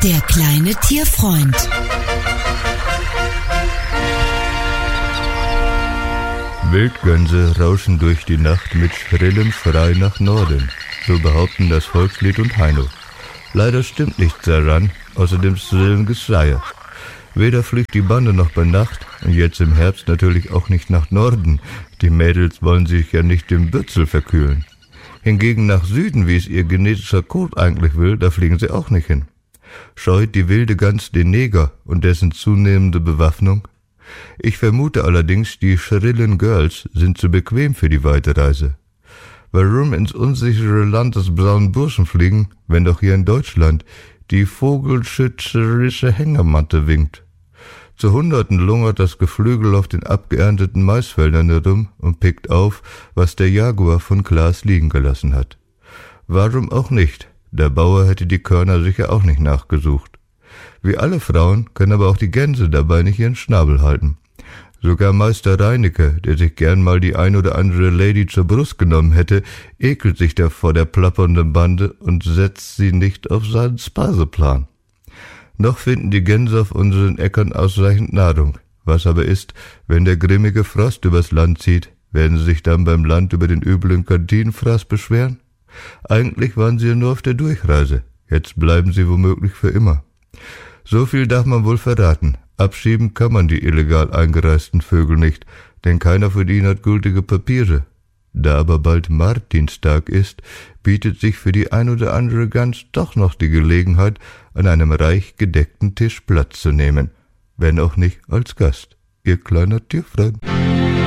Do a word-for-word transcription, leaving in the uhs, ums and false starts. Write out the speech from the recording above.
Der kleine Tierfreund. Wildgänse rauschen durch die Nacht mit schrillem Schrei nach Norden, so behaupten das Volkslied und Heino. Leider stimmt nichts daran, außer dem schrillen Geschreier. Weder fliegt die Bande noch bei Nacht und jetzt im Herbst natürlich auch nicht nach Norden. Die Mädels wollen sich ja nicht im Bürzel verkühlen. Hingegen nach Süden, wie es ihr genetischer Code eigentlich will, da fliegen sie auch nicht hin. Scheut die wilde Gans den Neger und dessen zunehmende Bewaffnung? Ich vermute allerdings, die schrillen Girls sind zu bequem für die weite Reise. Warum ins unsichere Land des braunen Burschen fliegen, wenn doch hier in Deutschland die vogelschützerische Hängematte winkt? Zu Hunderten lungert das Geflügel auf den abgeernteten Maisfeldern herum und pickt auf, was der Jaguar von Klaas liegen gelassen hat. Warum auch nicht? Der Bauer hätte die Körner sicher auch nicht nachgesucht. Wie alle Frauen können aber auch die Gänse dabei nicht ihren Schnabel halten. Sogar Meister Reinecke, der sich gern mal die ein oder andere Lady zur Brust genommen hätte, ekelt sich da vor der plappernden Bande und setzt sie nicht auf seinen Speiseplan. Noch finden die Gänse auf unseren Äckern ausreichend Nahrung. Was aber ist, wenn der grimmige Frost übers Land zieht? Werden sie sich dann beim Land über den üblen Kantinenfraß beschweren? Eigentlich waren sie ja nur auf der Durchreise. Jetzt bleiben sie womöglich für immer. So viel darf man wohl verraten. Abschieben kann man die illegal eingereisten Vögel nicht, denn keiner von ihnen hat gültige Papiere. Da aber bald Martinstag ist, bietet sich für die ein oder andere Gans doch noch die Gelegenheit, an einem reich gedeckten Tisch Platz zu nehmen, wenn auch nicht als Gast. Ihr kleiner Tierfreund.